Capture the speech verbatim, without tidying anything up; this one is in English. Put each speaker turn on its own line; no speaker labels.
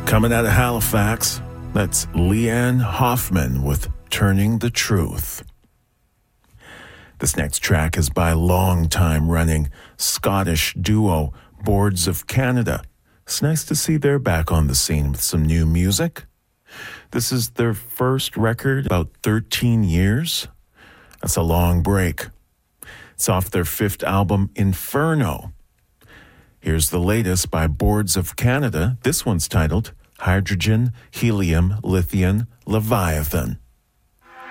Coming out of Halifax, that's Leanne Hoffman with Turning the Truth. This next track is by long-time-running Scottish duo Boards of Canada. It's nice to see they're back on the scene with some new music. This is their first record, about thirteen years. That's a long break. It's off their fifth album, Inferno. Here's the latest by Boards of Canada. This one's titled Hydrogen, Helium, Lithium, Leviathan.